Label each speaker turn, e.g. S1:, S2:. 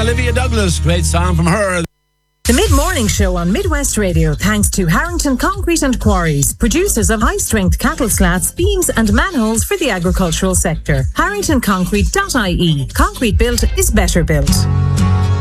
S1: Olivia Douglas. Great song from her.
S2: The Mid-Morning Show on Midwest Radio, thanks to Harrington Concrete and Quarries, producers of high-strength cattle slats, beams and manholes for the agricultural sector. HarringtonConcrete.ie. Concrete built is better built.